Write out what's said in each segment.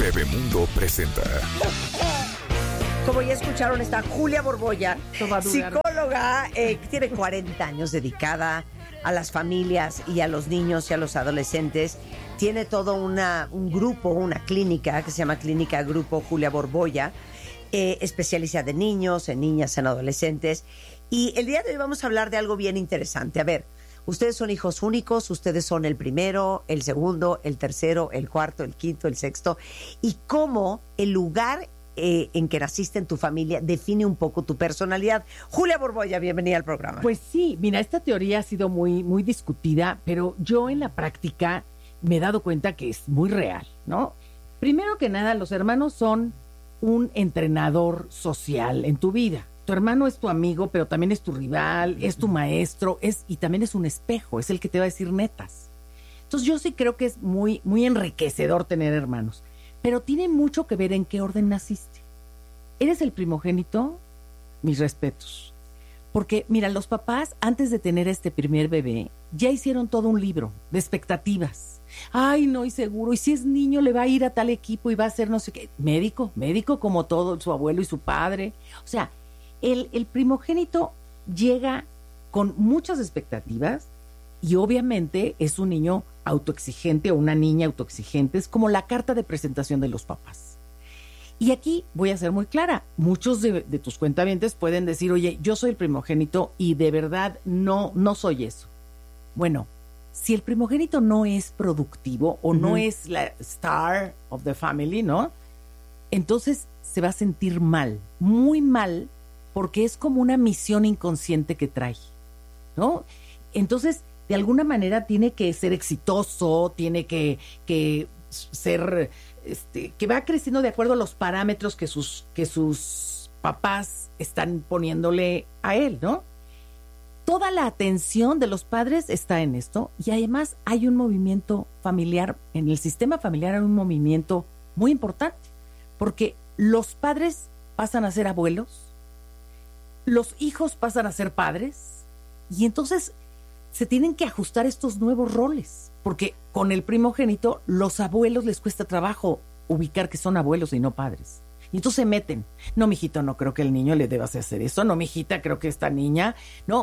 Bebemundo presenta. Como ya escucharon, está Julia Borbolla, psicóloga, que tiene 40 años dedicada a las familias y a los niños y a los adolescentes. Tiene todo un grupo, una clínica que se llama Clínica Grupo Julia Borbolla, especializada en niños, en niñas, en adolescentes. Y el día de hoy vamos a hablar de algo bien interesante. A ver, ustedes son hijos únicos, ustedes son el primero, el segundo, el tercero, el cuarto, el quinto, el sexto. Y cómo el lugar en que naciste en tu familia define un poco tu personalidad. Julia Borbolla, bienvenida al programa. Pues sí, mira, esta teoría ha sido muy discutida, pero yo en la práctica me he dado cuenta que es muy real, ¿no? Primero que nada, los hermanos son un entrenador social en tu vida. Tu hermano es tu amigo, pero también es tu rival, es tu maestro, y también es un espejo, es el que te va a decir netas. Entonces yo sí creo que es muy enriquecedor tener hermanos. Pero tiene mucho que ver en qué orden naciste. ¿Eres el primogénito? Mis respetos. Porque, mira, los papás, antes de tener este primer bebé, ya hicieron todo un libro de expectativas. Ay, no, y seguro, y si es niño le va a ir a tal equipo y va a ser no sé qué. Médico como todo, su abuelo y su padre. O sea, el primogénito llega con muchas expectativas y obviamente es un niño autoexigente o una niña autoexigente, es como la carta de presentación de los papás. Y aquí voy a ser muy clara, muchos de tus cuentavientes pueden decir, oye, yo soy el primogénito y de verdad no soy eso. Bueno, si el primogénito no es productivo o no es la star of the family, ¿no? Entonces se va a sentir mal, muy mal, porque es como una misión inconsciente que trae, ¿no? Entonces, de alguna manera tiene que ser exitoso, tiene que ser, que va creciendo de acuerdo a los parámetros que sus papás están poniéndole a él, ¿no? Toda la atención de los padres está en esto y además hay un movimiento familiar, en el sistema familiar hay un movimiento muy importante, porque los padres pasan a ser abuelos, los hijos pasan a ser padres y entonces se tienen que ajustar estos nuevos roles, porque con el primogénito los abuelos les cuesta trabajo ubicar que son abuelos y no padres. Y entonces se meten. No, mijito, no creo que el niño le debas hacer eso. No, mijita, creo que esta niña...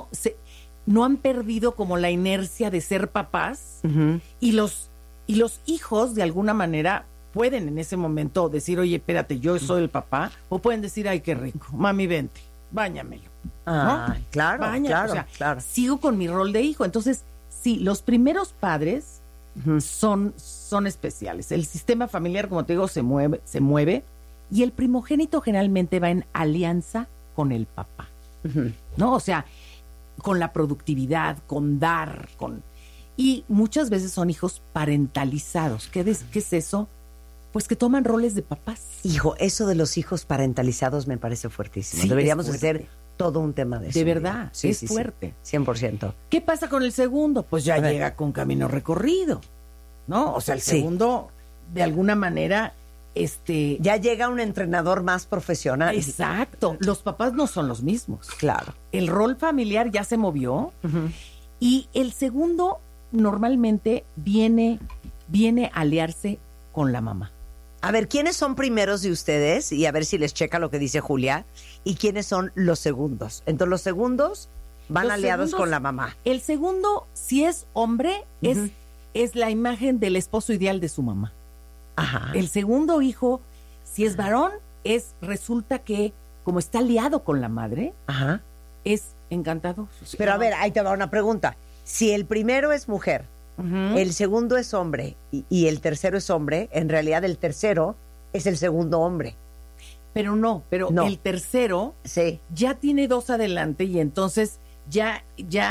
No han perdido como la inercia de ser papás. Uh-huh. Y los hijos, de alguna manera, pueden en ese momento decir, oye, espérate, yo soy el papá. O pueden decir, ay, qué rico, mami, vente, báñamelo. Ah, ¿no? Claro, o sea, claro. Sigo con mi rol de hijo. Entonces, sí, los primeros padres son especiales. El sistema familiar, como te digo, se mueve y el primogénito generalmente va en alianza con el papá. ¿No? O sea, con la productividad, con dar, y muchas veces son hijos parentalizados. ¿Qué es eso? Pues que toman roles de papás. Hijo, eso de los hijos parentalizados me parece fuertísimo. Sí, deberíamos hacer todo un tema de eso. De verdad, sí, es fuerte. Sí, 100%. ¿Qué pasa con el segundo? Pues ya llega con camino recorrido, ¿no? O sea, el segundo, de alguna manera, ya llega un entrenador más profesional. Exacto. Los papás no son los mismos. Claro. El rol familiar ya se movió y el segundo normalmente viene a aliarse con la mamá. A ver, ¿quiénes son primeros de ustedes? Y a ver si les checa lo que dice Julia. ¿Y quiénes son los segundos? Entonces, los segundos van aliados con la mamá. El segundo, si es hombre, es la imagen del esposo ideal de su mamá. Ajá. El segundo hijo, si es varón, resulta que, como está aliado con la madre, es encantador. Pero a ver, ahí te va una pregunta. Si el primero es mujer, el segundo es hombre y el tercero es hombre, en realidad el tercero es el segundo hombre. Pero no. El tercero ya tiene dos adelante y entonces ya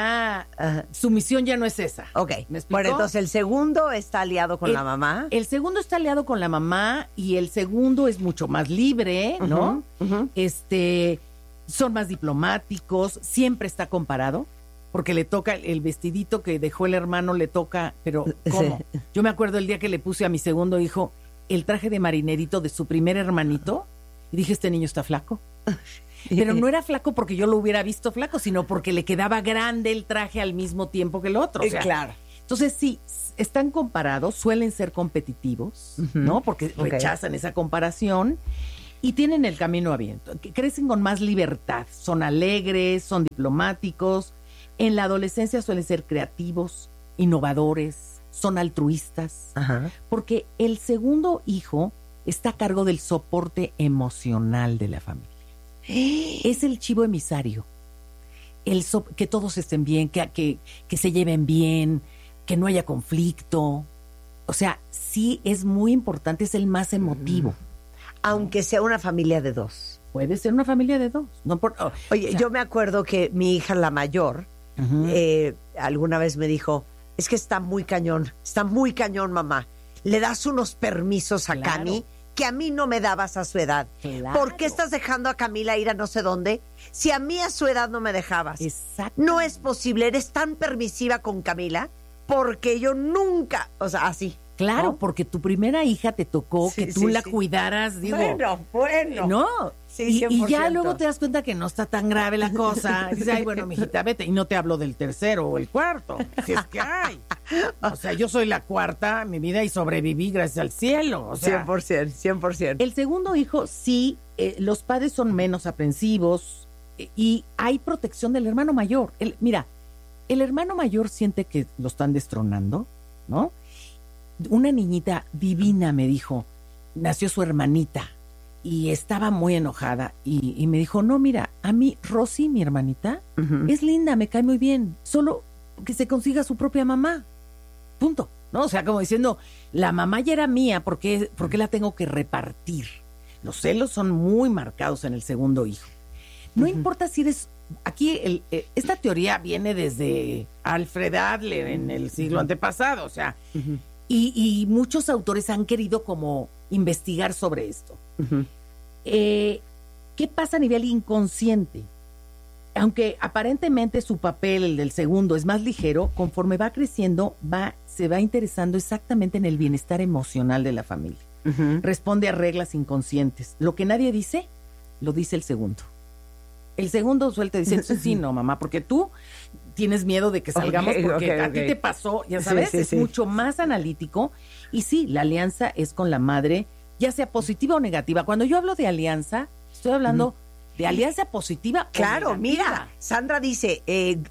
su misión ya no es esa. Ok. ¿Me explico? Bueno, entonces el segundo está aliado con la mamá. El segundo está aliado con la mamá y el segundo es mucho más libre, ¿no? Son más diplomáticos, siempre está comparado. Porque le toca el vestidito que dejó el hermano, le toca, pero ¿cómo? Yo me acuerdo el día que le puse a mi segundo hijo el traje de marinerito de su primer hermanito y dije, este niño está flaco. Pero no era flaco porque yo lo hubiera visto flaco, sino porque le quedaba grande el traje al mismo tiempo que el otro. O sea, claro. Entonces, sí, están comparados, suelen ser competitivos, ¿no? Porque rechazan esa comparación y tienen el camino abierto. Crecen con más libertad, son alegres, son diplomáticos. En la adolescencia suelen ser creativos, innovadores, son altruistas. Ajá. Porque el segundo hijo está a cargo del soporte emocional de la familia. Es el chivo emisario. Que todos estén bien, que se lleven bien, que no haya conflicto. O sea, sí es muy importante, es el más emotivo. Aunque sea una familia de dos. Puede ser una familia de dos. Oye, o sea, yo me acuerdo que mi hija, la mayor, alguna vez me dijo, es que está muy cañón, mamá. Le das unos permisos a Cami que a mí no me dabas a su edad. Claro. ¿Por qué estás dejando a Camila ir a no sé dónde? Si a mí a su edad no me dejabas. Exacto. No es posible, eres tan permisiva con Camila porque yo nunca, o sea, así. Claro, ¿no? Porque tu primera hija te tocó que tú la cuidaras, digo. Bueno. No, Sí, y ya luego te das cuenta que no está tan grave la cosa. Dices, ay, bueno, mijita, vete. Y no te hablo del tercero o el cuarto, si es que hay. O sea, yo soy la cuarta en mi vida y sobreviví gracias al cielo. O sea, 100%. El segundo hijo, sí, los padres son menos aprensivos y hay protección del hermano mayor. Mira, el hermano mayor siente que lo están destronando, ¿no? Una niñita divina me dijo, nació su hermanita y estaba muy enojada y me dijo, no, mira, a mí Rosy, mi hermanita, es linda, me cae muy bien, solo que se consiga su propia mamá, punto, ¿no? O sea, como diciendo, la mamá ya era mía, ¿por qué la tengo que repartir? Los celos son muy marcados en el segundo hijo. No importa si eres... Aquí esta teoría viene desde Alfred Adler en el siglo antepasado, o sea... Y muchos autores han querido como investigar sobre esto. ¿Qué pasa a nivel inconsciente? Aunque aparentemente su papel, el del segundo, es más ligero, conforme va creciendo, se va interesando exactamente en el bienestar emocional de la familia. Responde a reglas inconscientes. Lo que nadie dice, lo dice el segundo. El segundo suelta y dice, sí, no, mamá, porque tú tienes miedo de que salgamos porque a ti te pasó, ya sabes, es mucho más analítico. Y sí, la alianza es con la madre, ya sea positiva o negativa. Cuando yo hablo de alianza, estoy hablando de alianza positiva o negativa. Mira, Sandra dice,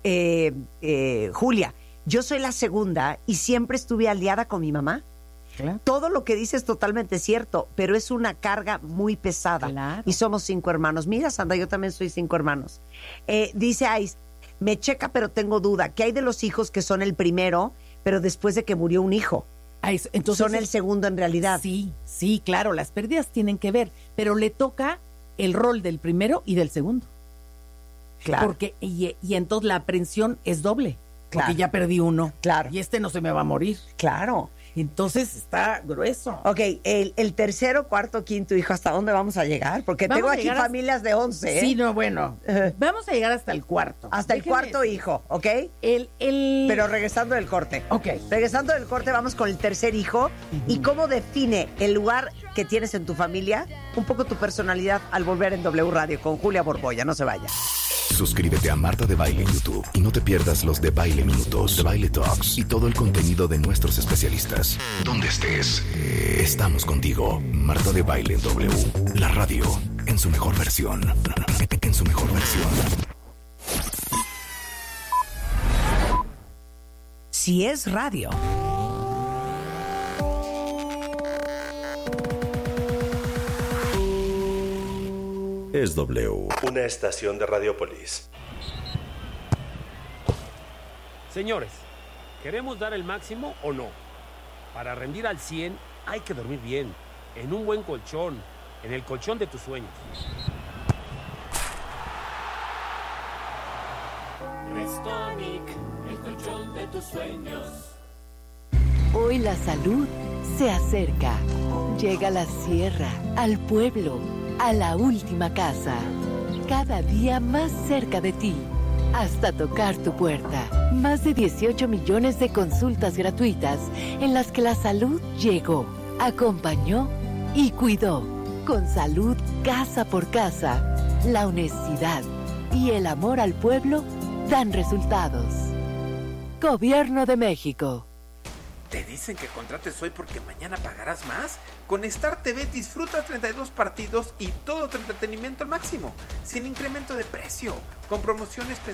Julia, yo soy la segunda y siempre estuve aliada con mi mamá. Claro. Todo lo que dice es totalmente cierto, pero es una carga muy pesada. Claro. Y somos 5 hermanos. Mira, Sandra, yo también soy 5 hermanos. Dice Ais, me checa, pero tengo duda. ¿Qué hay de los hijos que son el primero, pero después de que murió un hijo? Entonces, son el segundo en realidad. Sí, claro, las pérdidas tienen que ver, pero le toca el rol del primero y del segundo. Claro. Porque, y entonces la aprensión es doble. Claro. Porque ya perdí uno. Claro. Y no se me va a morir. Claro. Entonces está grueso. Ok, el tercero, cuarto, quinto hijo, ¿hasta dónde vamos a llegar? Porque tengo aquí familias de 11, ¿eh? Sí, no, bueno. Vamos a llegar hasta el cuarto. Hasta el cuarto hijo, ¿ok? Pero regresando del corte. Ok. Regresando del corte, vamos con el tercer hijo. ¿Y cómo define el lugar que tienes en tu familia? Un poco tu personalidad al volver en W Radio con Julia Borbolla. No se vaya. Suscríbete a Marta de Baile en YouTube y no te pierdas los de Baile Minutos, de Baile Talks y todo el contenido de nuestros especialistas. Donde estés, estamos contigo. Marta de Baile en W, la radio en su mejor versión. En su mejor versión. Si es radio. Es W. Una estación de Radiopolis. Señores, ¿queremos dar el máximo o no? Para rendir al 100 hay que dormir bien, en un buen colchón, en el colchón de tus sueños. Restonic, el colchón de tus sueños. Hoy la salud se acerca. Llega a la sierra, al pueblo, a la última casa. Cada día más cerca de ti. Hasta tocar tu puerta. Más de 18 millones de consultas gratuitas en las que la salud llegó, acompañó y cuidó. Con salud casa por casa, la honestidad y el amor al pueblo dan resultados. Gobierno de México. ¿Te dicen que contrates hoy porque mañana pagarás más? Con Star TV disfruta 32 partidos y todo tu entretenimiento al máximo, sin incremento de precio, con promociones